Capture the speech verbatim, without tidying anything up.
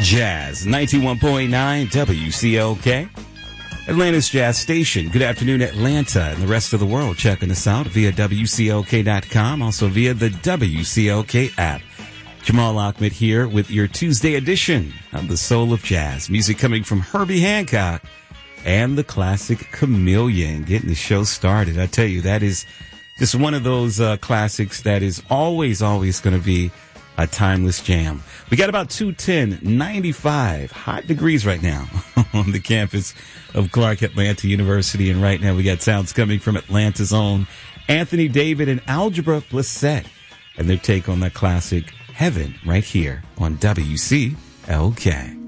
Jazz, ninety-one point nine W C L K, Atlanta's Jazz Station. Good afternoon, Atlanta and the rest of the world. Checking us out via W C L K dot com, also via the W C L K app. Jamal Ahmed here with your Tuesday edition of the Soul of Jazz. Music coming from Herbie Hancock and the classic Chameleon. Getting the show started. I tell you, that is just one of those uh, classics that is always, always going to be a timeless jam. We got about two ten, ninety-five hot degrees right now on the campus of Clark Atlanta University. And right now we got sounds coming from Atlanta's own Anthony David and Algebra Blissett and their take on that classic Heaven right here on W C L K.